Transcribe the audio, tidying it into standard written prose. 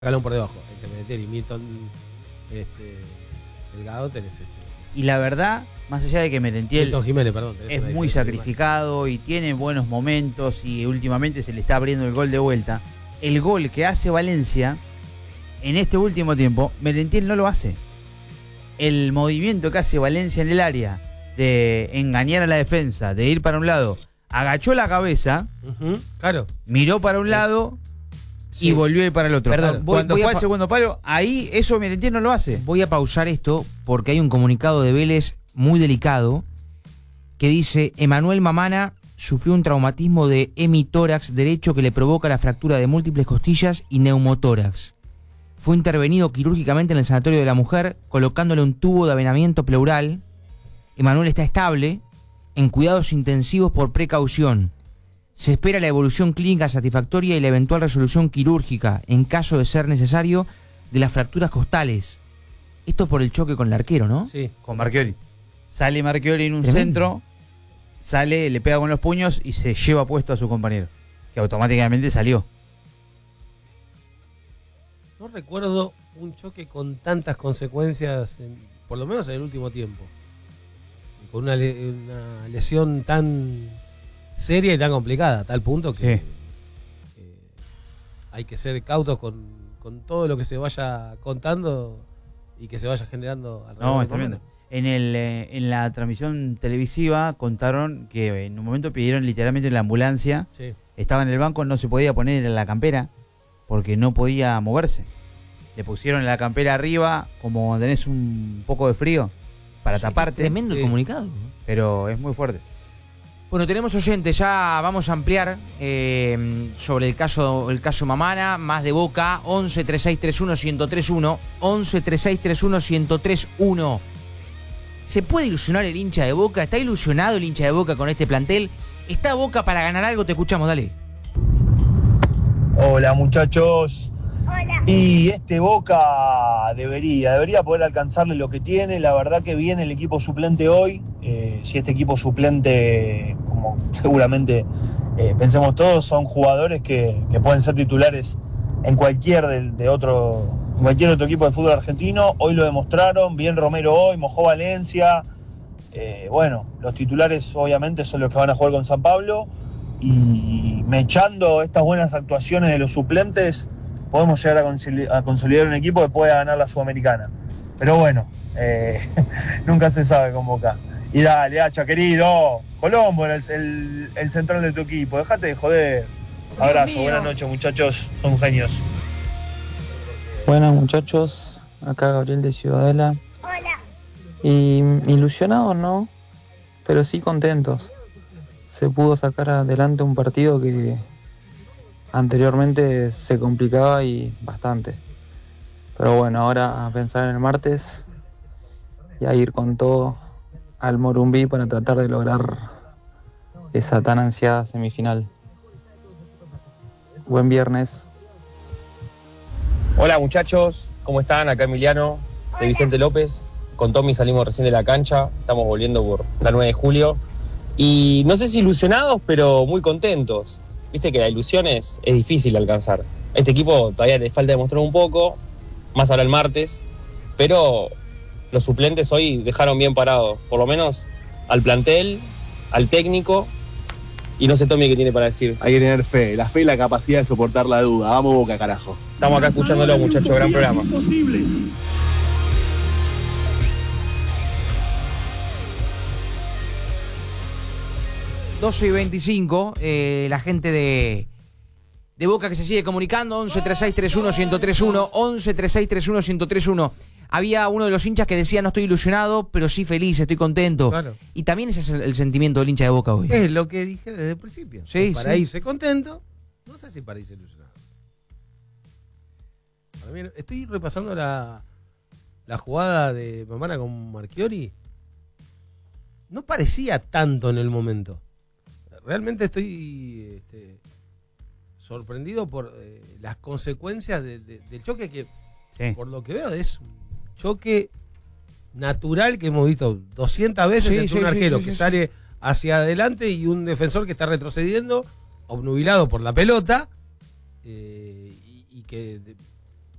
escalón por debajo. Entre Menetel y Milton Delgado tenés Y la verdad, más allá de que Merentiel Milton Jiménez, perdón, es muy sacrificado y tiene buenos momentos y últimamente se le está abriendo el gol de vuelta, el gol que hace Valencia en este último tiempo, Merentiel no lo hace. El movimiento que hace Valencia en el área de engañar a la defensa, de ir para un lado, agachó la cabeza, claro, miró para un lado y volvió a ir para el otro. Perdón, Cuando fue al segundo palo, ahí eso Merentiel no lo hace. Voy a pausar esto porque hay un comunicado de Vélez muy delicado que dice: Emanuel Mamana sufrió un traumatismo de hemitórax derecho que le provoca la fractura de múltiples costillas y neumotórax. Fue intervenido quirúrgicamente en el sanatorio de la mujer, colocándole un tubo de avenamiento pleural. Emanuel está estable, en cuidados intensivos por precaución. Se espera la evolución clínica satisfactoria y la eventual resolución quirúrgica, en caso de ser necesario, de las fracturas costales. Esto por el choque con el arquero, ¿no? Sí, con Marchiori. Sale Marchiori en un Tremendo. centro, sale, le pega con los puños y se lleva puesto a su compañero, que automáticamente salió. no recuerdo un choque con tantas consecuencias, por lo menos en el último tiempo. Y con una lesión tan seria y tan complicada, a tal punto que Sí. hay que ser cautos con todo lo que se vaya contando y que se vaya generando alrededor. No, es tremendo. En la transmisión televisiva contaron que en un momento pidieron literalmente la ambulancia. Sí. Estaba en el banco, no se podía poner en la campera porque no podía moverse. Le pusieron la campera arriba, como cuando tenés un poco de frío, para taparte. Tremendo el comunicado. Pero es muy fuerte. Bueno, tenemos oyentes, ya vamos a ampliar sobre el caso Mamana, más de Boca, 11 3631 1031, 11 3631 1031. ¿Se puede ilusionar el hincha de Boca? ¿Está ilusionado el hincha de Boca con este plantel? ¿Está Boca para ganar algo? Te escuchamos, dale. Hola muchachos. Hola. Y Boca debería poder alcanzarle lo que tiene. La verdad que viene el equipo suplente hoy. Si este equipo suplente, como seguramente pensemos todos, son jugadores que pueden ser titulares en cualquier otro equipo de fútbol argentino. Hoy lo demostraron, bien Romero hoy, mojó Valencia. Bueno, los titulares obviamente son los que van a jugar con San Pablo, y mechando estas buenas actuaciones de los suplentes podemos llegar a consolidar un equipo que pueda ganar la Sudamericana. Pero bueno, nunca se sabe con Boca. Y dale, Hacha, querido, Colombo era el central de tu equipo, dejate de joder. Abrazo, buenas noches muchachos, son genios. Buenas muchachos, acá Gabriel de Ciudadela. Hola. Y ilusionados no, pero sí contentos. Se pudo sacar adelante un partido que anteriormente se complicaba y bastante. Pero bueno, ahora a pensar en el martes y a ir con todo al Morumbí para tratar de lograr esa tan ansiada semifinal. Buen viernes. Hola muchachos, ¿cómo están? Acá Emiliano, de Vicente López. Con Tommy salimos recién de la cancha, estamos volviendo por la 9 de julio. Y no sé si ilusionados, pero muy contentos. Viste que la ilusión es difícil de alcanzar. A este equipo todavía le falta demostrar un poco, más ahora el martes, pero los suplentes hoy dejaron bien parados, por lo menos al plantel, al técnico, y no sé Tommy qué tiene para decir. Hay que tener fe, la fe y la capacidad de soportar la duda. Vamos Boca, carajo. Estamos acá escuchándolo, muchachos, gran programa. 12:25, la gente de Boca que se sigue comunicando, 11 3631 1031, 11 3631 1031. Había uno de los hinchas que decía: no estoy ilusionado, pero sí feliz, estoy contento. Claro. Y también ese es el sentimiento del hincha de Boca hoy. Es lo que dije desde el principio. Sí, para sí. irse contento, no sé si para irse ilusionado. Para mí, estoy repasando la jugada de Mamana con Marchiori. No parecía tanto en el momento. Realmente estoy sorprendido por las consecuencias del choque, que Sí. por lo que veo es un choque natural que hemos visto 200 veces entre un arquero que sale hacia adelante y un defensor que está retrocediendo, obnubilado por la pelota, y que